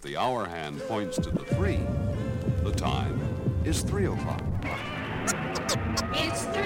If the hour hand points to the 3, the time is 3 o'clock. It's